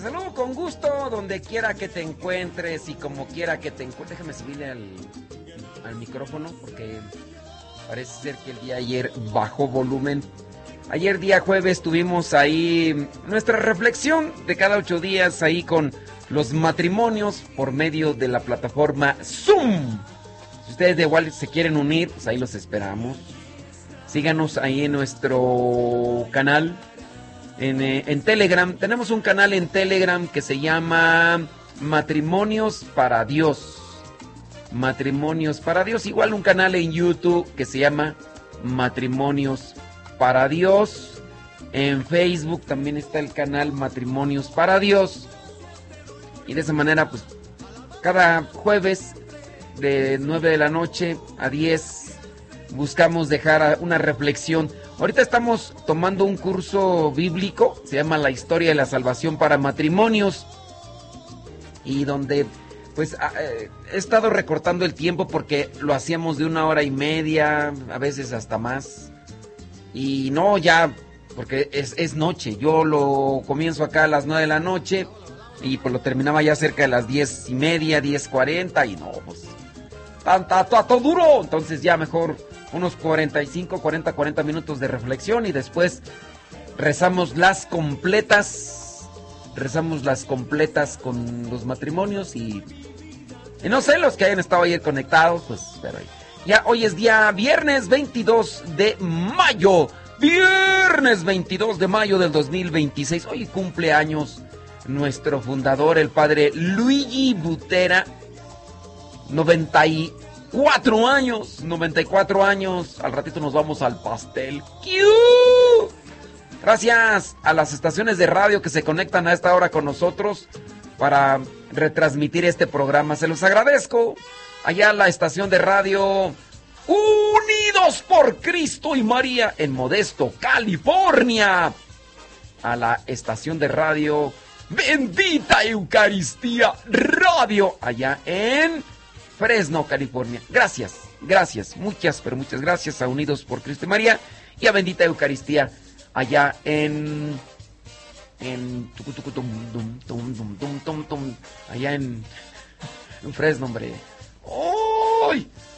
saludo con gusto donde quiera que te encuentres y como quiera que te encuentres. Déjame subirle al micrófono porque parece ser que el día de ayer bajó volumen. Ayer día jueves tuvimos ahí nuestra reflexión de cada 8 días ahí con los matrimonios por medio de la plataforma Zoom. Si ustedes de igual se quieren unir, pues ahí los esperamos. Síganos ahí en nuestro canal. En Telegram, tenemos un canal en Telegram que se llama Matrimonios para Dios. Matrimonios para Dios. Igual un canal en YouTube que se llama Matrimonios para Dios. En Facebook también está el canal Matrimonios para Dios. Y de esa manera, pues, cada jueves de 9 de la noche a 10 buscamos dejar una reflexión. Ahorita estamos tomando un curso bíblico, se llama La Historia de la Salvación para Matrimonios, y donde pues he estado recortando el tiempo porque lo hacíamos de 1 hora y media, a veces hasta más, y no ya, porque es noche. Yo lo comienzo acá a las 9 de la noche y pues lo terminaba ya cerca de las 10:30, 10:40, y no, pues todo duro. Entonces ya mejor unos 40 minutos de reflexión y después rezamos las completas con los matrimonios y no sé, los que hayan estado ayer conectados, pues, pero ya hoy es día viernes 22 de mayo, viernes 22 de mayo del 2026, hoy cumple años nuestro fundador, el padre Luigi Butera, 94 años, al ratito nos vamos al pastel. ¡Kiu! Gracias a las estaciones de radio que se conectan a esta hora con nosotros para retransmitir este programa. Se los agradezco. Allá la estación de radio Unidos por Cristo y María en Modesto, California. A la estación de radio Bendita Eucaristía Radio allá en Fresno, California. Gracias, muchas gracias a Unidos por Cristo y María y a Bendita Eucaristía allá en allá en Fresno, hombre. ¡Ay!